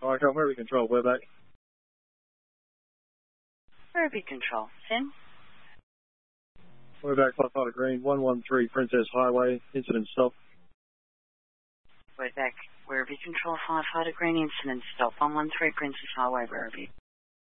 All right, Werribee Control, we're back. Werribee Control, Sim. We're back, Firefighter Green, 113 Princess Highway, incident stop. We're back. Werribee Control, Firefighter Green, incident stop, 113 Princess Highway, Werribee.